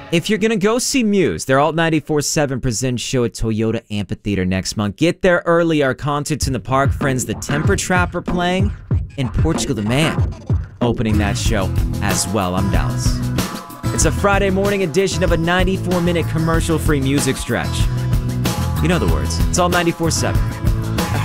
If you're gonna go see Muse, their Alt 94.7 Presents show at Toyota Amphitheater next month. Get there early. Our concerts in the park, friends. The Temper Trap are playing, and Portugal the Man opening that show as well. I'm Dallas. It's a Friday morning edition of a 94-minute commercial-free music stretch. You know the words. It's all 94.7.